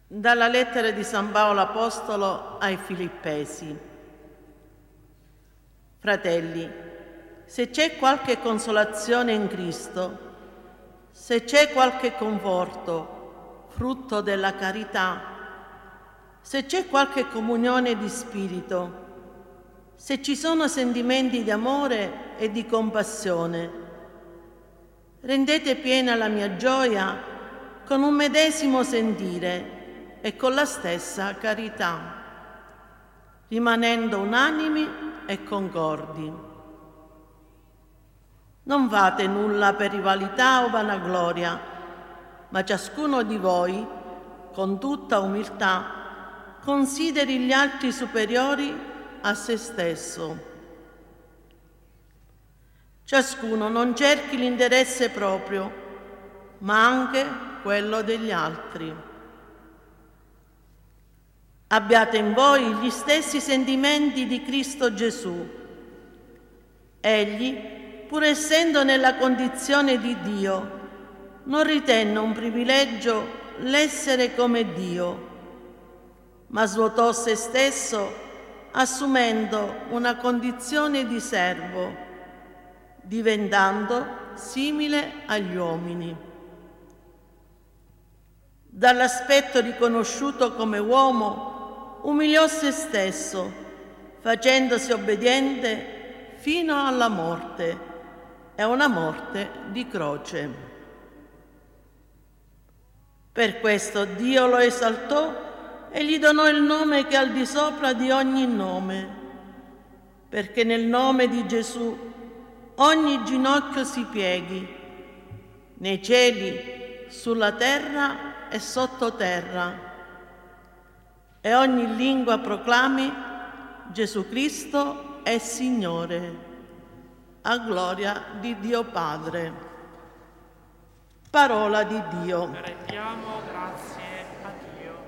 Dalla lettera di San Paolo Apostolo ai Filippesi. Fratelli, se c'è qualche consolazione in Cristo, se c'è qualche conforto, frutto della carità, se c'è qualche comunione di spirito, se ci sono sentimenti di amore e di compassione, rendete piena la mia gioia con un medesimo sentire e con la stessa carità, rimanendo unanimi e concordi. Non fate nulla per rivalità o vanagloria, ma ciascuno di voi, con tutta umiltà, consideri gli altri superiori a se stesso. Ciascuno non cerchi l'interesse proprio, ma anche quello degli altri. Abbiate in voi gli stessi sentimenti di Cristo Gesù. Egli, pur essendo nella condizione di Dio, non ritenne un privilegio l'essere come Dio, ma svuotò se stesso assumendo una condizione di servo, diventando simile agli uomini. Dall'aspetto riconosciuto come uomo, umiliò se stesso, facendosi obbediente fino alla morte, e una morte di croce. Per questo Dio lo esaltò e gli donò il nome che è al di sopra di ogni nome, perché nel nome di Gesù ogni ginocchio si pieghi, nei cieli, sulla terra e sottoterra, e ogni lingua proclami Gesù Cristo è Signore, a gloria di Dio Padre. Parola di Dio. Rendiamo grazie